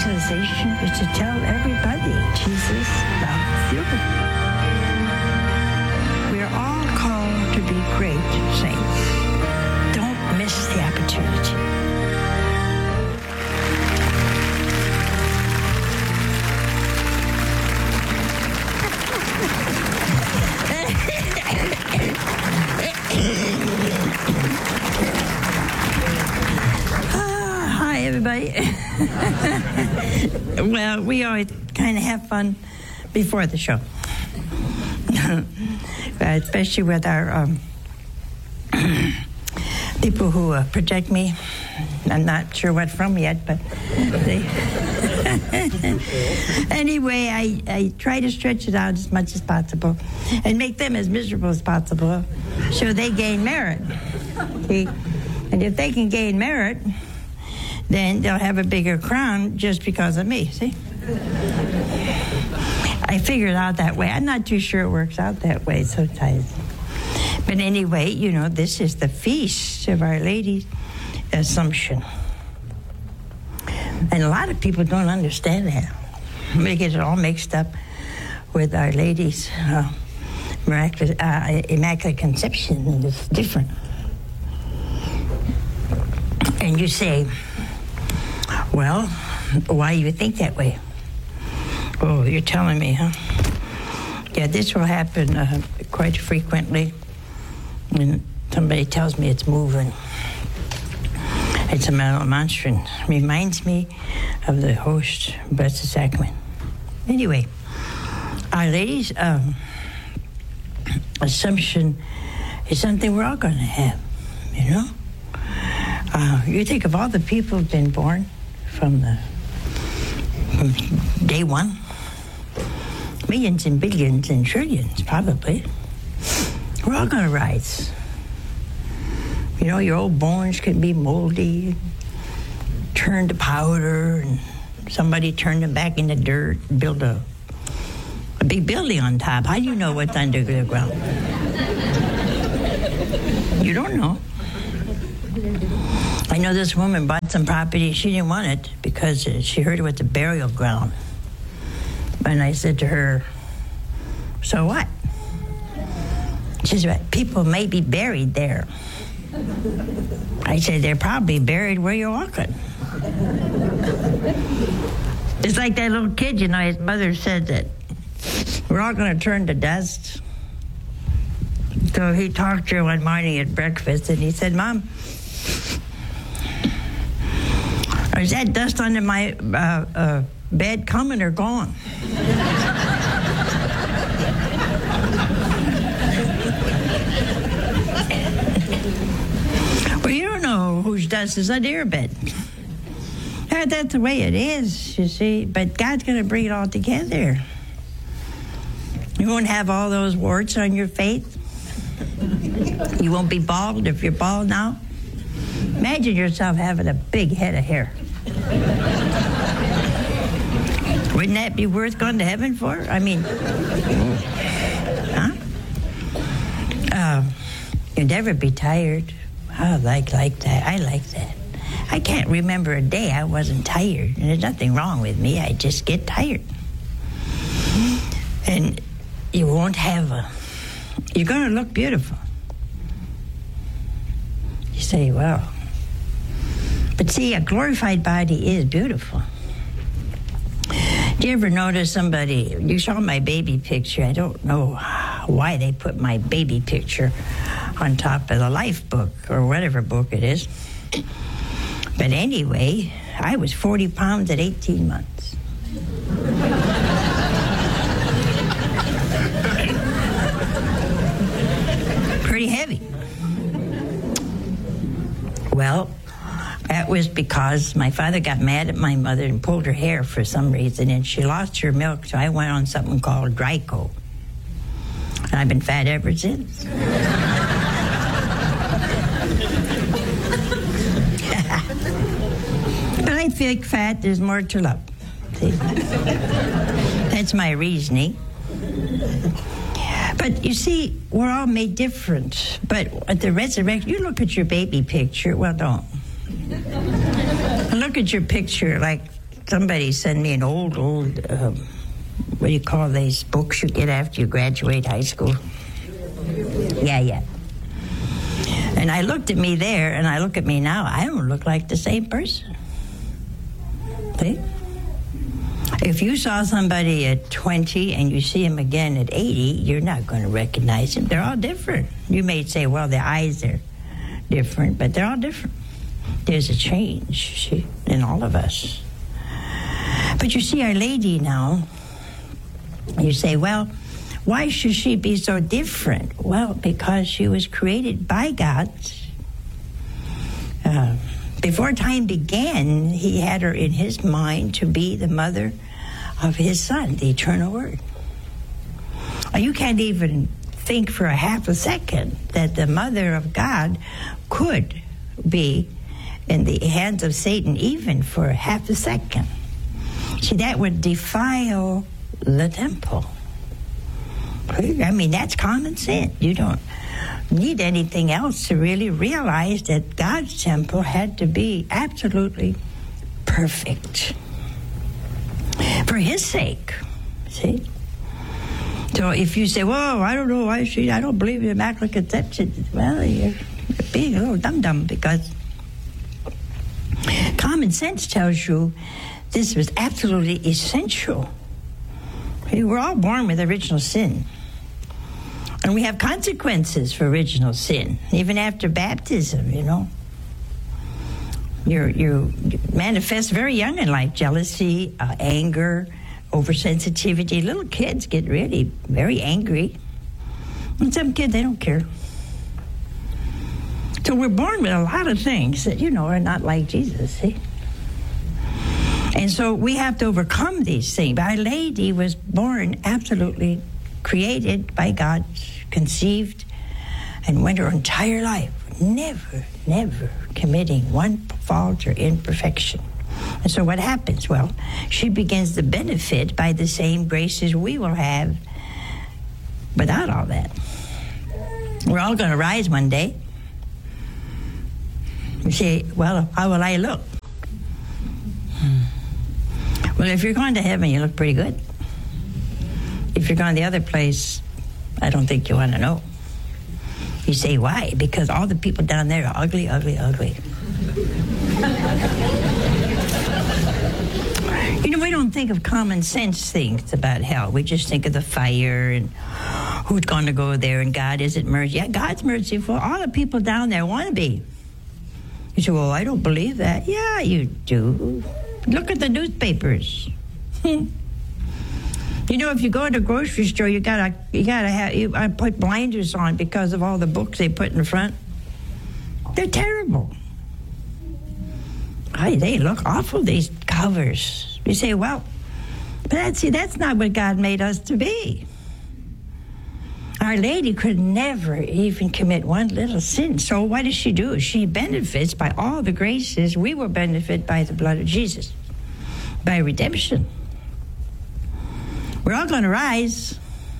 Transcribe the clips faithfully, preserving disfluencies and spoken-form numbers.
evangelization is to tell everybody Jesus loves you. We're all called to be great saints. Don't miss the opportunity. Ah, hi, everybody. Well, we always kind of have fun before the show, especially with our um, people who uh, project me. I'm not sure what from yet, but they anyway, I, I try to stretch it out as much as possible and make them as miserable as possible so they gain merit. See? And if they can gain merit, then they'll have a bigger crown just because of me, see? I figure it out that way. I'm not too sure it works out that way sometimes. But anyway, you know, this is the feast of Our Lady's Assumption. And a lot of people don't understand that. They get it all mixed up with Our Lady's uh, miraculous, uh, Immaculate Conception, and it's different. And you say, well, why do you think that way? Oh, you're telling me, huh? Yeah, this will happen uh, quite frequently when somebody tells me it's moving. It's a monstrance. Reminds me of the Host Blessed Sacrament. Anyway, Our Lady's um, Assumption is something we're all going to have, you know? Uh, you think of all the people who've been born from the from day one. Millions and billions and trillions, probably. We're all going to rise. You know, your old bones can be moldy, turn to powder, and somebody turn them back into dirt and build a, a big building on top. How do you know what's under the ground? You don't know. I know this woman bought some property. She didn't want it because she heard it was a burial ground. And I said to her, so what? She said, people may be buried there. I said, they're probably buried where you're walking. It's like that little kid, you know, his mother said that we're all going to turn to dust. So he talked to her one morning at breakfast, and he said, Mom, is that dust under my uh, uh, bed coming or gone? Well, you don't know whose dust is under your bed. That's the way it is, you see. But God's going to bring it all together. You won't have all those warts on your face. You won't be bald if you're bald now. Imagine yourself having a big head of hair. Wouldn't that be worth going to heaven for? I mean, huh? Uh, you'd never be tired. I like like that. I like that. I can't remember a day I wasn't tired. And there's nothing wrong with me. I just get tired. And you won't have a... You're going to look beautiful. You say, well... But see, a glorified body is beautiful. Do you ever notice somebody... You saw my baby picture. I don't know why they put my baby picture on top of the life book or whatever book it is. But anyway, I was forty pounds at eighteen months. Pretty heavy. Well, that was because my father got mad at my mother and pulled her hair for some reason, and she lost her milk, so I went on something called Dryco. And I've been fat ever since. But I think fat, there's more to love. See? That's my reasoning. But you see, we're all made different. But at the resurrection, you look at your baby picture. Well, don't. Look at your picture like somebody sent me an old, old, um, what do you call these books you get after you graduate high school? Yeah, yeah. And I looked at me there, and I look at me now. I don't look like the same person. See? If you saw somebody at twenty and you see him again at eighty, you're not going to recognize him. They're all different. You may say, well, their eyes are different, but they're all different. There's a change in all of us. But you see, Our Lady now, you say, well, why should she be so different? Well, because she was created by God. Uh, before time began, he had her in his mind to be the mother of his Son, the eternal Word. You can't even think for a half a second that the mother of God could be in the hands of Satan even for half a second. See, that would defile the temple. I mean, that's common sense. You don't need anything else to really realize that God's temple had to be absolutely perfect for his sake. See? So if you say, well, I don't know why she, I don't believe in Immaculate Conception, well, you're being a little dum-dum, because common sense tells you this was absolutely essential. We're all born with original sin. And we have consequences for original sin, even after baptism, you know. You're, you manifest very young in life, jealousy, uh, anger, oversensitivity. Little kids get really very angry. And some kids, they don't care. So we're born with a lot of things that, you know, are not like Jesus, see? And so we have to overcome these things. Our Lady was born absolutely created by God, conceived, and went her entire life never, never committing one fault or imperfection. And so what happens? Well, she begins to benefit by the same graces we will have without all that. We're all going to rise one day. You say, well, how will I look? Well, if you're going to heaven, you look pretty good. If you're going the other place, I don't think you want to know. You say, why? Because all the people down there are ugly, ugly, ugly. You know, we don't think of common sense things about hell. We just think of the fire and who's going to go there, and God isn't merciful. Yeah, God's merciful. All the people down there want to be. You say, well, I don't believe that. Yeah, you do. Look at the newspapers. You know, if you go to a grocery store, you gotta, you gotta have, you, I put blinders on because of all the books they put in front. They're terrible. Hey, they look awful, these covers. You say, well, but that's, see, that's not what God made us to be. Our Lady could never even commit one little sin. So what does she do? She benefits by all the graces. We will benefit by the blood of Jesus, by redemption. We're all going to rise,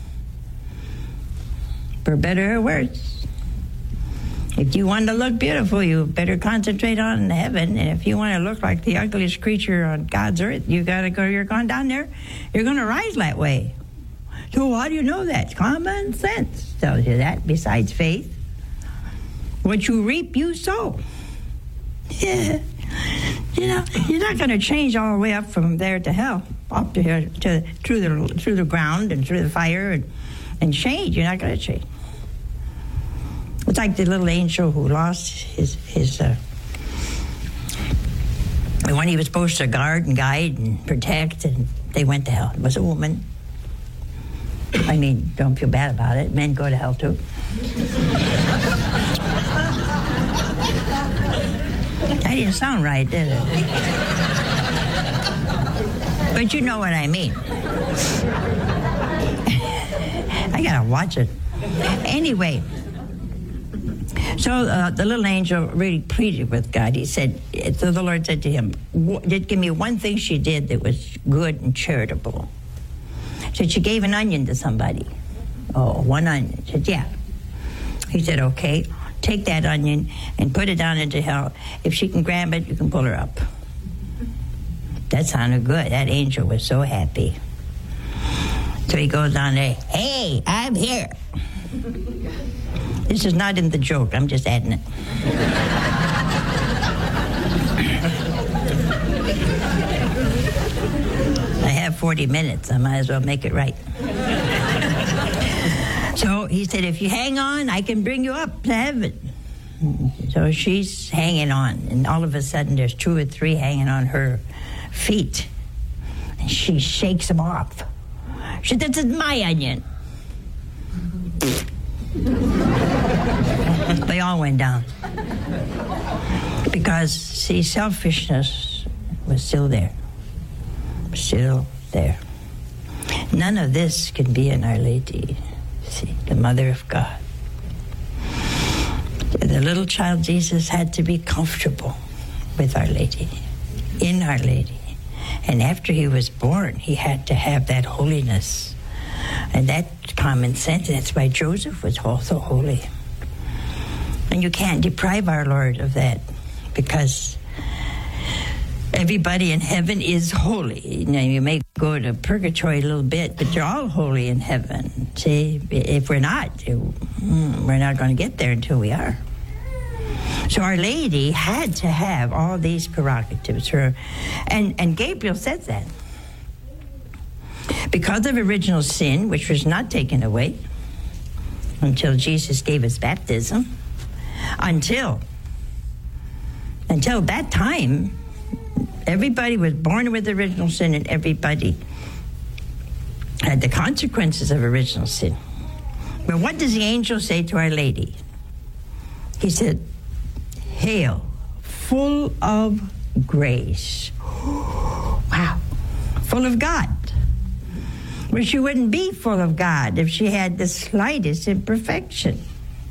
for better or worse. If you want to look beautiful, you better concentrate on heaven. And if you want to look like the ugliest creature on God's earth, you got to go. You're going down there. You're going to rise that way. So how do you know that? Common sense tells you that. Besides faith, what you reap, you sow. Yeah. You know, you're not going to change all the way up from there to hell, up to here, to through the through the ground and through the fire and, and change. You're not going to change. It's like the little angel who lost his his. Uh, when he was supposed to guard and guide and protect, and they went to hell. It was a woman. I mean, don't feel bad about it. Men go to hell too. That didn't sound right, did it? But you know what I mean. I gotta watch it. Anyway, so uh, the little angel really pleaded with God. He said, so the Lord said to him, "Did give me one thing she did that was good and charitable." So she gave an onion to somebody. Oh, one onion. She said, yeah. He said, okay, take that onion and put it down into hell. If she can grab it, you can pull her up. That sounded good. That angel was so happy. So he goes on there, hey, I'm here. This is not in the joke. I'm just adding it. I have forty minutes. I might as well make it right. So he said, if you hang on, I can bring you up to heaven. So she's hanging on, and all of a sudden there's two or three hanging on her feet. And she shakes them off. She said, this is my onion. They all went down. Because, see, selfishness was still there. Still there. None of this can be in Our Lady, see, the Mother of God. The little child Jesus had to be comfortable with Our Lady, in Our Lady. And after he was born, he had to have that holiness and that common sense. That's why Joseph was also holy. And you can't deprive our Lord of that, because everybody in heaven is holy. Now, you may go to purgatory a little bit, but you're all holy in heaven. See, if we're not, we're not going to get there until we are. So Our Lady had to have all these prerogatives. Her, and, and Gabriel said that. Because of original sin, which was not taken away until Jesus gave us baptism, until, until that time, everybody was born with original sin, and everybody had the consequences of original sin. But what does the angel say to Our Lady? He said, hail, full of grace. Wow, full of God. Well, she wouldn't be full of God if she had the slightest imperfection.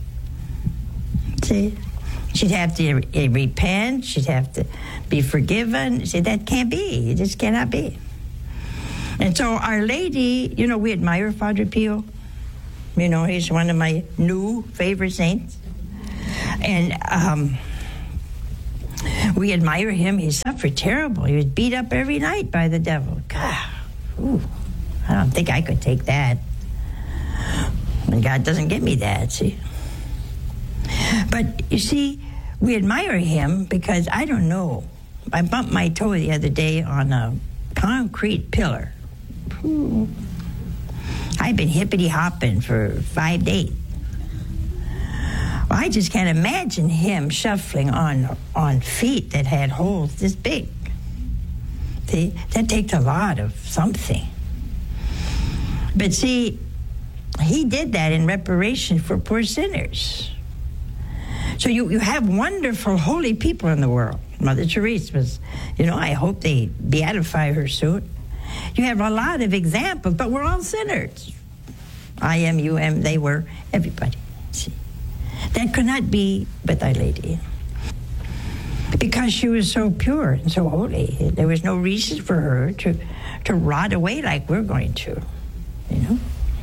See? She'd have to re- repent. She'd have to be forgiven. See, that can't be. It just cannot be. And so Our Lady, you know, we admire Father Pio. You know, he's one of my new favorite saints. And um, we admire him. He suffered terrible. He was beat up every night by the devil. God, ooh, I don't think I could take that. And God doesn't give me that, see. But, you see, we admire him because, I don't know, I bumped my toe the other day on a concrete pillar. Ooh. I've been hippity-hopping for five days. Well, I just can't imagine him shuffling on on feet that had holes this big. See, that takes a lot of something. But see, he did that in reparation for poor sinners. So you, you have wonderful, holy people in the world. Mother Teresa was, you know, I hope they beatify her soon. You have a lot of examples, but we're all sinners. I am, you am, they were, everybody. See, that could not be with Our Lady, because she was so pure and so holy. There was no reason for her to, to rot away like we're going to, you know.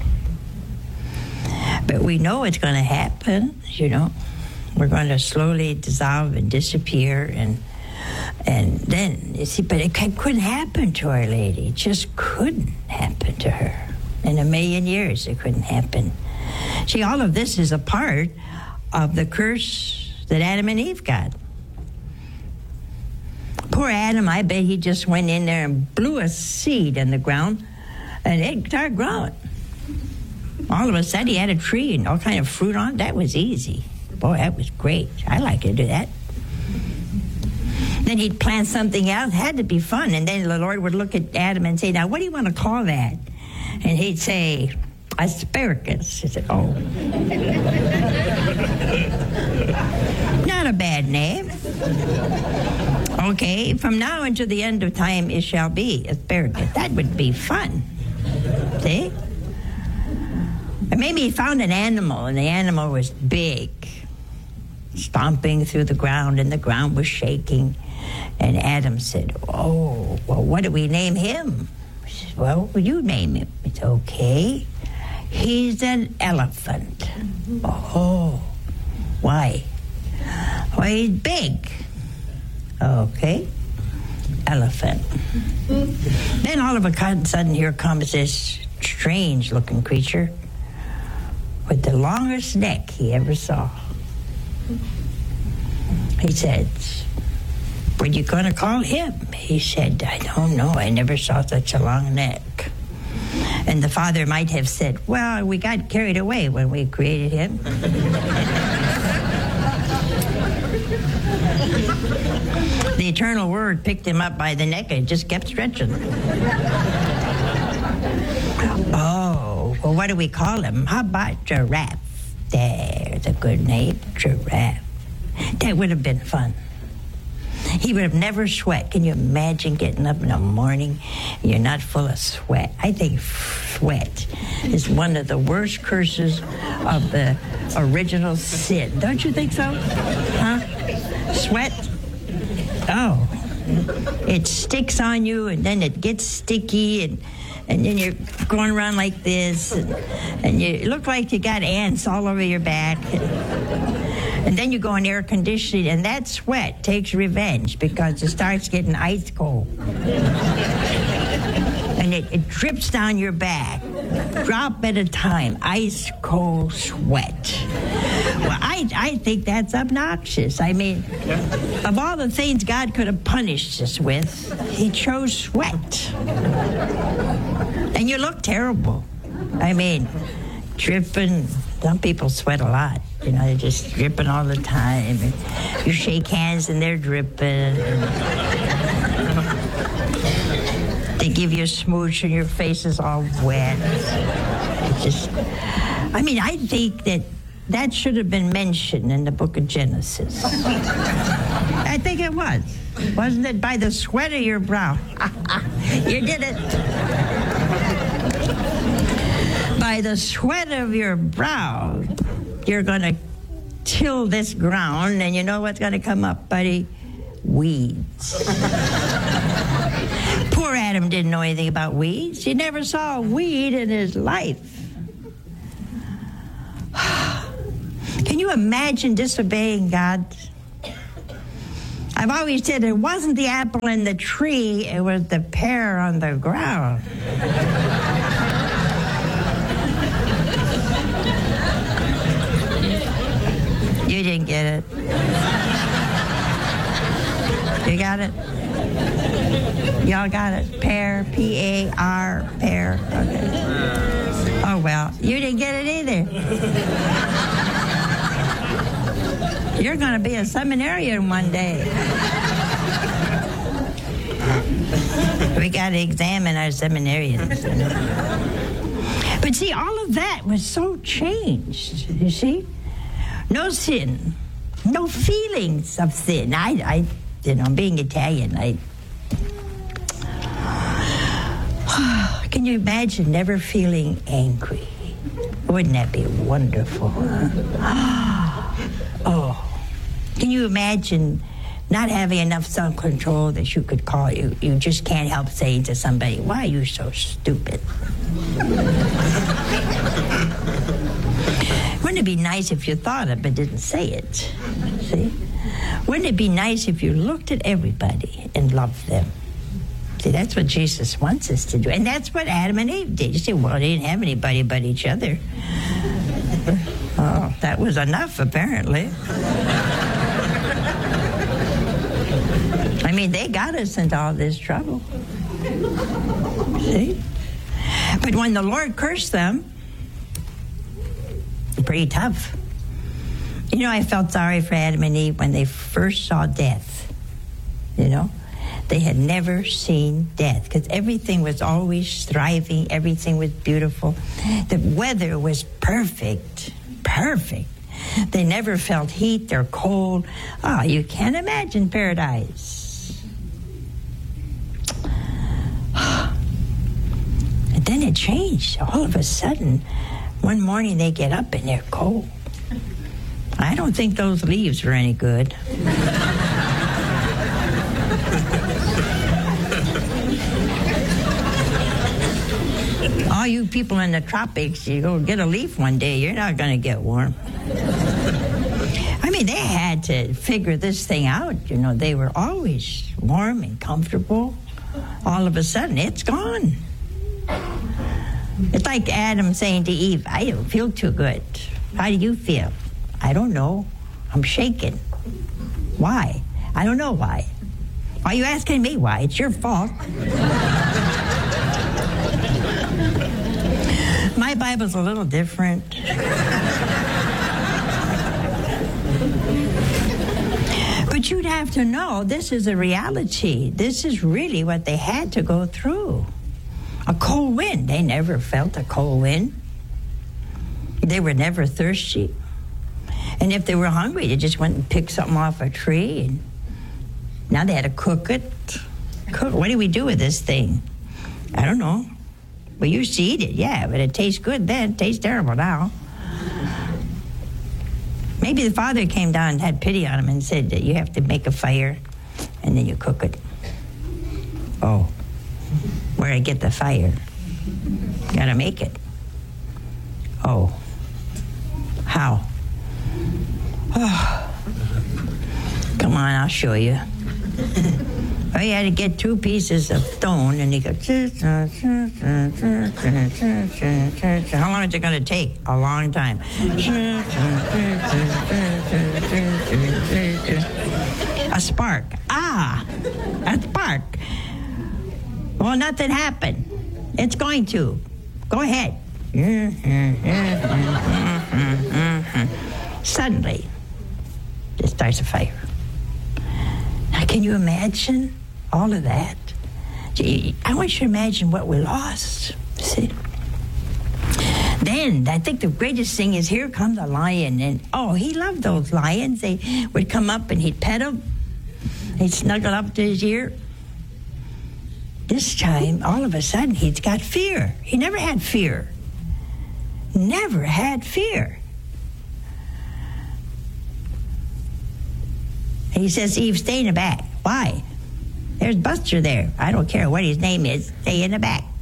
But we know it's going to happen, you know. We're going to slowly dissolve and disappear, and and then, you see, but it couldn't happen to Our Lady. It just couldn't happen to her. In a million years, it couldn't happen. See, all of this is a part of the curse that Adam and Eve got. Poor Adam, I bet he just went in there and blew a seed in the ground, and it started growing. All of a sudden, he had a tree and all kind of fruit on it. That was easy. Boy, that was great. I like to do that. Then he'd plant something else. It had to be fun. And then the Lord would look at Adam and say, now, what do you want to call that? And he'd say, asparagus. He said, oh. Not a bad name. Okay, from now until the end of time, it shall be asparagus. That would be fun. See? And maybe he found an animal, and the animal was big, stomping through the ground, and the ground was shaking. And Adam said, oh, well, what do we name him? He said, well, you name him. It's okay. He's an elephant. Oh, why? Well, he's big. Okay. elephant. Then all of a sudden, here comes this strange-looking creature with the longest neck he ever saw. He said, "What are you going to call him?" He said, "I don't know. I never saw such a long neck." And the father might have said, "Well, we got carried away when we created him." The eternal word picked him up by the neck and just kept stretching. Oh, well, what do we call him? How about Giraffe? There's a good name, Giraffe. That would have been fun. He would have never sweat. Can you imagine getting up in the morning and you're not full of sweat? I think sweat is one of the worst curses of the original sin. Don't you think so? Huh? Sweat? Oh. It sticks on you, and then it gets sticky, and and then you're going around like this, and, and you look like you got ants all over your back. And then you go in air conditioning, and that sweat takes revenge because it starts getting ice cold. And it, it drips down your back, drop at a time, ice cold sweat. Well, I, I think that's obnoxious. I mean, of all the things God could have punished us with, he chose sweat. And you look terrible. I mean, dripping. Some people sweat a lot. You know, they're just dripping all the time. And you shake hands and they're dripping. And they give you a smooch and your face is all wet. It's just, I mean, I think that that should have been mentioned in the book of Genesis. I think it was. Wasn't it? By the sweat of your brow. You did it. By the sweat of your brow, you're going to till this ground, and you know what's going to come up, buddy? Weeds. Poor Adam didn't know anything about weeds. He never saw a weed in his life. Can you imagine disobeying God? I've always said it wasn't the apple in the tree, it was the pear on the ground. You didn't get it. You got it? Y'all got it? Pear, P A R, pear. Okay. Oh, well, you didn't get it either. You're going to be a seminarian one day. We got to examine our seminarians. But see, all of that was so changed, you see? No sin, no feelings of sin. I, I, you know, being Italian, I... Can you imagine never feeling angry? Wouldn't that be wonderful? Oh, can you imagine not having enough self-control that you could call you? You just can't help saying to somebody, "Why are you so stupid?" Wouldn't it be nice if you thought it but didn't say it? See? Wouldn't it be nice if you looked at everybody and loved them? See, that's what Jesus wants us to do. And that's what Adam and Eve did. You say, well, they didn't have anybody but each other. Oh, that was enough, apparently. I mean, they got us into all this trouble. See? But when the Lord cursed them, pretty tough. You know, I felt sorry for Adam and Eve when they first saw death. You know? They had never seen death because everything was always thriving. Everything was beautiful. The weather was perfect. Perfect. They never felt heat or cold. Oh, you can't imagine paradise. And then it changed. All of a sudden, one morning they get up and they're cold. I don't think those leaves were any good. All you people in the tropics, you go get a leaf one day, you're not going to get warm. I mean, mean, they had to figure this thing out. You know, they were always warm and comfortable. All of a sudden, it's gone. It's like Adam saying to Eve, I don't feel too good. How do you feel? I don't know. I'm shaking. Why? I don't know why. Why are you asking me why? It's your fault. My Bible's a little different. But you'd have to know this is a reality. This is really what they had to go through. A cold wind. They never felt a cold wind. They were never thirsty. And if they were hungry, they just went and picked something off a tree. And now they had to cook it. Cook. What do we do with this thing? I don't know. We used to eat it, yeah, but it tastes good then. It tastes terrible now. Maybe the father came down and had pity on him and said that you have to make a fire and then you cook it. Oh, where I get the fire? Gotta make it. Oh, how? Oh, come on, I'll show you. Oh, you had to get two pieces of stone, and you go. How long is it going to take? A long time. A spark. Ah, a spark. Well, nothing happened. It's going to. Go ahead. Suddenly, it starts a fire. Now, can you imagine all of that? Gee, I want you to imagine what we lost. See? Then, I think the greatest thing is here comes a lion. And, oh, he loved those lions. They would come up and he'd pet them. He'd snuggle up to his ear. This time, all of a sudden, he's got fear. He never had fear. Never had fear. He says, Eve, stay in the back. Why? There's Buster there. I don't care what his name is. Stay in the back.